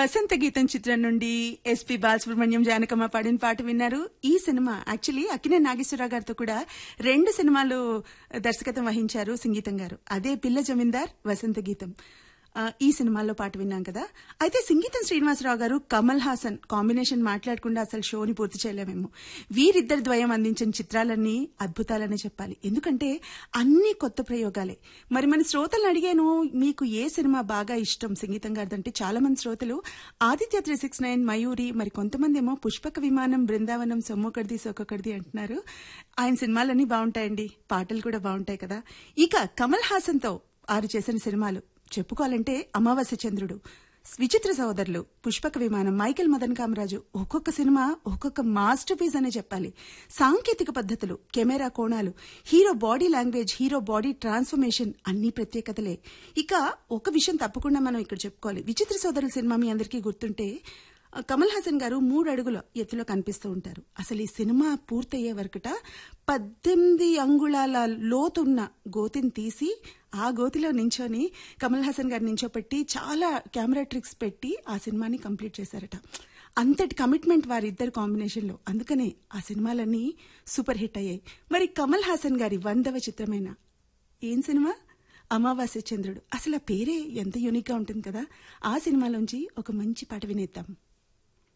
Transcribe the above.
వసంత గీతం చిత్రం నుండి ఎస్పి బాలసుబ్రహ్మణ్యం జానకమ్మ పాడిన పాట విన్నారు. ఈ సినిమా యాక్చువల్లీ అక్కినేని నాగేశ్వరరావు గారితో కూడా 2 సినిమాలు దర్శకత్వం వహించారు సంగీతం గారు. అదే పిల్ల జమీందార్, వసంత గీతం. ఈ సినిమాల్లో పాట విన్నాం కదా. అయితే సంగీతం శ్రీనివాసరావు గారు, కమల్ హాసన్ కాంబినేషన్ మాట్లాడకుండా అసలు షోని పూర్తి చేయలేమేమో. వీరిద్దరి ద్వయం అందించిన చిత్రాలన్నీ అద్భుతాలనే చెప్పాలి. ఎందుకంటే అన్ని కొత్త ప్రయోగాలే. మరి మన శ్రోతలను అడిగాను, మీకు ఏ సినిమా బాగా ఇష్టం సంగీతం గారిదంటే చాలా మంది శ్రోతలు ఆదిత్య 369, మయూరి, మరి కొంతమంది ఏమో పుష్పక విమానం, బృందావనం, సొమ్మొకడిది సొక్కొకడిది అంటున్నారు. ఆయన సినిమాలన్నీ బాగుంటాయండి, పాటలు కూడా బాగుంటాయి కదా. ఇక కమల్ హాసన్ తో ఆరు చేసిన సినిమాలు చెప్పుకోవాలంటే అమావాస్య చంద్రుడు, విచిత్ర సోదరులు, పుష్పక విమానం, మైకేల్ మదన్ కామరాజు, ఒక్కొక్క సినిమా ఒక్కొక్క మాస్టర్ పీస్ అనే చెప్పాలి. సాంకేతిక పద్ధతులు, కెమెరా కోణాలు, hero body language, hero body transformation అన్ని ప్రత్యేకతలే. ఇక ఒక విషయం తప్పకుండా మనం ఇక్కడ చెప్పుకోవాలి. విచిత్ర సోదరుల సినిమా మీ అందరికీ గుర్తుంటే కమల్ హాసన్ గారు 3 అడుగుల ఎత్తులో కనిపిస్తూ ఉంటారు. అసలు ఈ సినిమా పూర్తయ్యే వరకట 18 అంగుళాల లోతున్న గోతిని తీసి ఆ గోతిలో నించొని కమల్ హాసన్ గారు నించోపెట్టి చాలా కెమెరా ట్రిక్స్ పెట్టి ఆ సినిమాని కంప్లీట్ చేశారట. అంతటి కమిట్మెంట్ వారిద్దరు కాంబినేషన్ లో. అందుకనే ఆ సినిమాలన్నీ సూపర్ హిట్ అయ్యాయి. మరి కమల్ హాసన్ గారి 100వ చిత్రమైన ఏం సినిమా? అమావాస్య చంద్రుడు. అసలు ఆ పేరే ఎంత యూనిక్ గా ఉంటుంది కదా. ఆ సినిమాలోంచి ఒక మంచి పాట వినేద్దాం.